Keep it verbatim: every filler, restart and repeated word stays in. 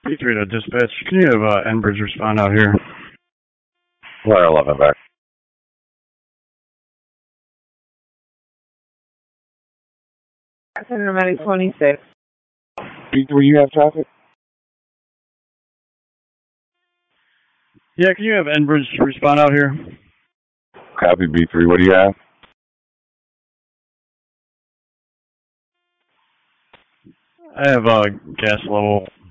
B three to dispatch. Can you have uh, Enbridge respond out here? Flyer eleven back. Center Medic twenty-six. B three, you have traffic? Yeah, can you have Enbridge respond out here? Copy, B three. What do you have? I have uh, gas level